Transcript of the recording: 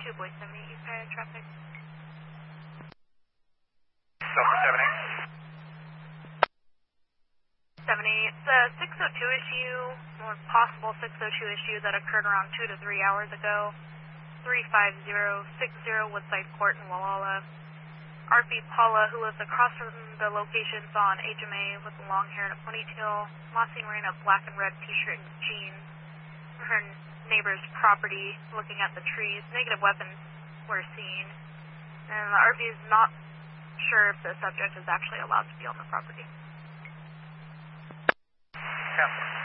2 Boy 70, East Side traffic. Silver 70. 70, it's a 602 issue, or possible 602 issue that occurred around 2 to 3 hours ago. 35060 Woodside Court in Walla. RV Paula, who lives across from the location, saw an HMA with long hair and a ponytail, last seen wearing a black and red t-shirt and jeans. Her neighbor's property, looking at the trees. Negative weapons were seen. And the RV is not sure if the subject is actually allowed to be on the property. Yeah.